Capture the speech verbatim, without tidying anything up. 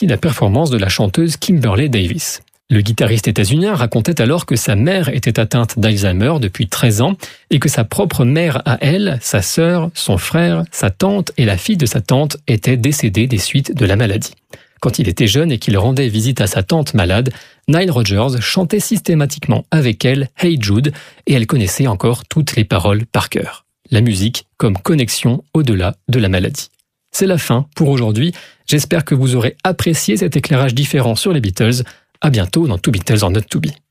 aussi la performance de la chanteuse Kimberly Davis. Le guitariste états-unien racontait alors que sa mère était atteinte d'Alzheimer depuis treize ans et que sa propre mère à elle, sa sœur, son frère, sa tante et la fille de sa tante étaient décédés des suites de la maladie. Quand il était jeune et qu'il rendait visite à sa tante malade, Nile Rodgers chantait systématiquement avec elle Hey Jude et elle connaissait encore toutes les paroles par cœur. La musique comme connexion au-delà de la maladie. C'est la fin pour aujourd'hui. J'espère que vous aurez apprécié cet éclairage différent sur les Beatles. À bientôt dans Two Beatles or Not to Be.